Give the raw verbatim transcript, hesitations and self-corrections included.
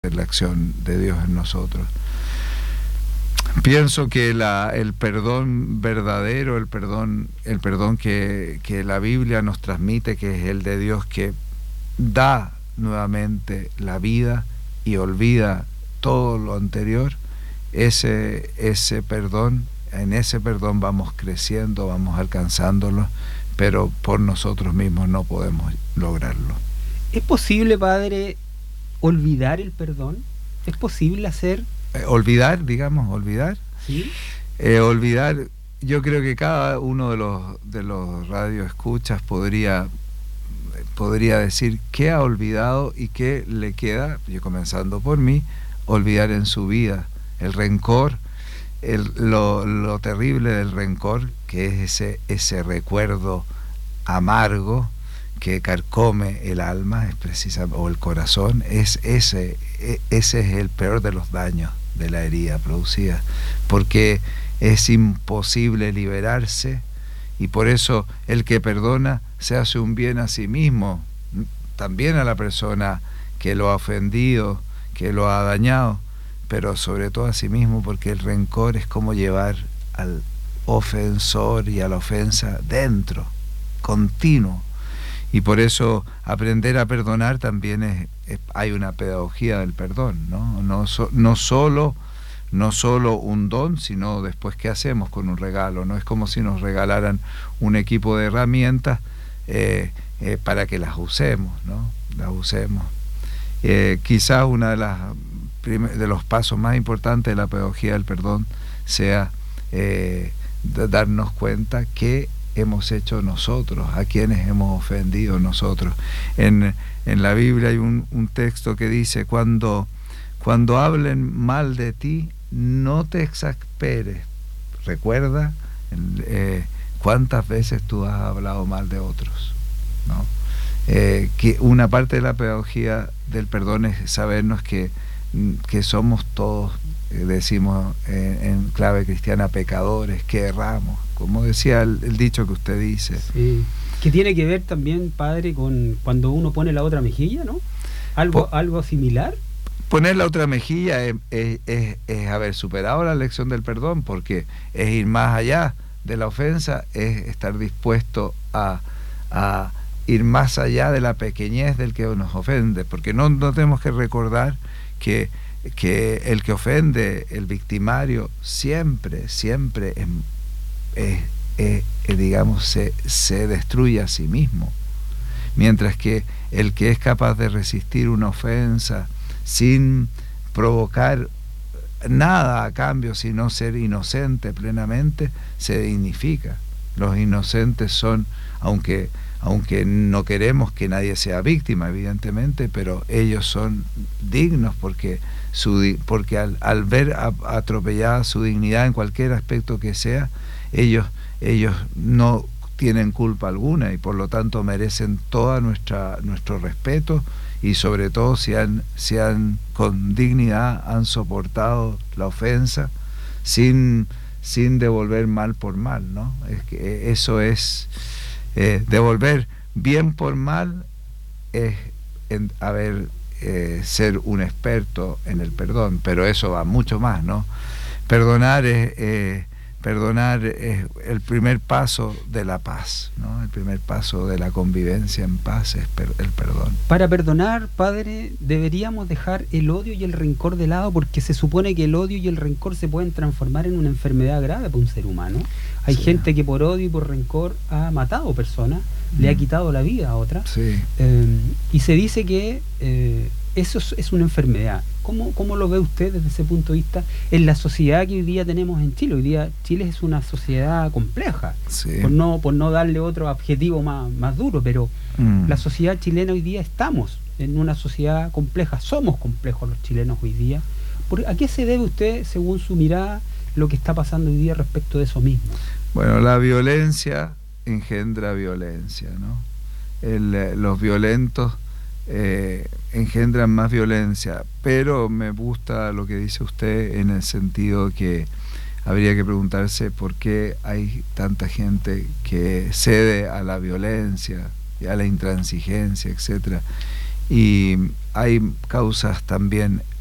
la acción de Dios en nosotros. Pienso que la, el perdón verdadero, el perdón, el perdón que, que la Biblia nos transmite, que es el de Dios que da nuevamente la vida y olvida todo lo anterior, ese, ese perdón, en ese perdón vamos creciendo, vamos alcanzándolo, pero por nosotros mismos no podemos lograrlo. ¿Es posible, Padre, olvidar el perdón? ¿Es posible hacer? Eh, olvidar, digamos, olvidar. ¿Sí? Eh, olvidar, yo creo que cada uno de los, de los radioescuchas podría, podría decir qué ha olvidado y qué le queda, yo comenzando por mí, olvidar en su vida. El rencor, el, lo, lo terrible del rencor, que es ese, ese recuerdo amargo que carcome el alma, es precisamente, o el corazón, es ese, ese es el peor de los daños de la herida producida, porque es imposible liberarse, y por eso el que perdona se hace un bien a sí mismo, también a la persona que lo ha ofendido, que lo ha dañado, pero sobre todo a sí mismo, porque el rencor es como llevar al ofensor y a la ofensa dentro, continuo. Y por eso aprender a perdonar también es, es, hay una pedagogía del perdón, ¿no? No, so, no, solo, no solo un don, sino después qué hacemos con un regalo. No es como si nos regalaran un equipo de herramientas eh, eh, para que las usemos, ¿no? Las usemos. Eh, quizás uno de, las, de los pasos más importantes de la pedagogía del perdón sea eh, de darnos cuenta que hemos hecho nosotros, a quienes hemos ofendido nosotros. En, en la Biblia hay un, un texto que dice, cuando, cuando hablen mal de ti, no te exasperes. Recuerda eh, cuántas veces tú has hablado mal de otros, ¿no? Eh, que una parte de la pedagogía del perdón es sabernos que, que somos todos, eh, decimos eh, en clave cristiana, pecadores, que erramos, como decía el, el dicho que usted dice. Sí. Que tiene que ver también, Padre, con cuando uno pone la otra mejilla, ¿no? Algo, po algo similar. Poner la otra mejilla es, es, es, es haber superado la lección del perdón, porque es ir más allá de la ofensa, es estar dispuesto a, a ir más allá de la pequeñez del que nos ofende, porque no, no tenemos que recordar que, que el que ofende, el victimario, siempre, siempre es, es, es, es, digamos, se, se destruye a sí mismo, mientras que el que es capaz de resistir una ofensa sin provocar nada a cambio, sino ser inocente plenamente, se dignifica. Los inocentes son, aunque aunque no queremos que nadie sea víctima, evidentemente, pero ellos son dignos porque, su, porque al, al ver atropellada su dignidad en cualquier aspecto que sea, ellos, ellos no tienen culpa alguna y por lo tanto merecen todo nuestra, nuestro respeto, y sobre todo si han, si han con dignidad han soportado la ofensa sin, sin devolver mal por mal, ¿no? Es que eso es... Eh, devolver bien por mal es en, a ver, eh, ser un experto en el perdón, pero eso va mucho más, ¿no? Perdonar es, eh, perdonar es el primer paso de la paz, ¿no? El primer paso de la convivencia en paz es per, el perdón. Para perdonar, Padre, deberíamos dejar el odio y el rencor de lado, porque se supone que el odio y el rencor se pueden transformar en una enfermedad grave para un ser humano. Hay sí. gente que por odio y por rencor ha matado personas, mm. le ha quitado la vida a otras. Sí. Eh, y se dice que eh, eso es, es una enfermedad. ¿Cómo, ¿Cómo lo ve usted desde ese punto de vista en la sociedad que hoy día tenemos en Chile? Hoy día Chile es una sociedad compleja, sí. por, no, por no darle otro adjetivo más, más duro, pero mm. la sociedad chilena hoy día estamos en una sociedad compleja, somos complejos los chilenos hoy día. ¿Por, ¿A qué se debe usted, según su mirada, lo que está pasando hoy día respecto de eso mismo? Bueno, la violencia engendra violencia, ¿no? El, los violentos eh, engendran más violencia, pero me gusta lo que dice usted en el sentido que habría que preguntarse por qué hay tanta gente que cede a la violencia y a la intransigencia, etcétera. y hay causas también